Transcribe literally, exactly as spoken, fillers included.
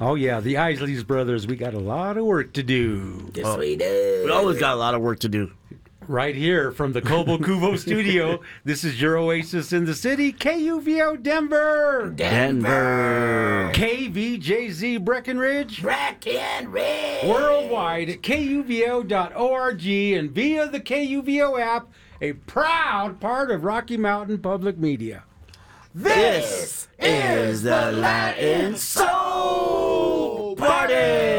Oh, yeah, the Isleys brothers, we got a lot of work to do. Yes, oh, we do. We always got a lot of work to do. Right here from the Kobo Kubo studio, this is your oasis in the city, K U V O Denver. Denver. K V J Z Breckenridge. Breckenridge. Worldwide at K U V O dot org and via the K U V O app, a proud part of Rocky Mountain Public Media. This is the Latin Soul Party.